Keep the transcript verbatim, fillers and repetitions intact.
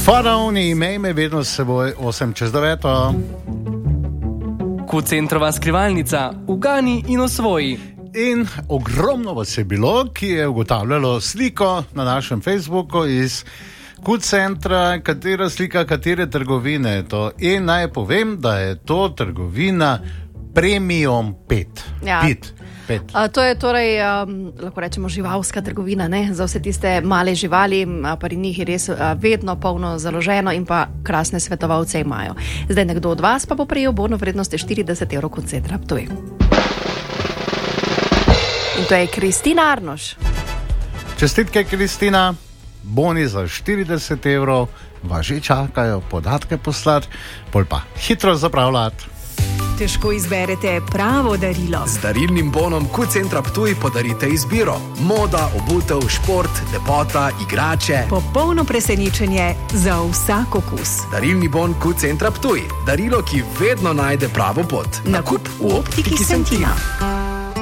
Faraoni, imej me vedno s seboj, osem čez deveto. Q-centrova skrivalnica, ugani in osvoji. In ogromno vas je bilo, ki je ugotavljalo sliko na našem Facebooku iz Q-centra, katera slika, katere trgovine je to. In naj povem, da je to trgovina Premium pet. Ja. Pit. Pet. A, to je torej, um, lahko rečemo, živalska trgovina, ne? Za vse tiste male živali, a pri njih je res a, vedno polno založeno in pa krasne svetovalce imajo. Zdaj nekdo od vas pa bo prejel bono vrednosti štirideset evrov Q-centra. To je. In to je Kristina Arnoš. Čestitke, Kristina. Boni za štirideset evrov, vas že čakajo podatke poslati, pol pa hitro zapravljati. Težko izberete pravo darilo. Z darilnim bonom Q-centra Ptuj podarite izbiro. Moda, obutev, šport, lepota, igrače. Popolno presenečenje za vsak okus. Darilni bon Q-centra Ptuj. Darilo, ki vedno najde pravo pot. Nakup v optiki Sentina.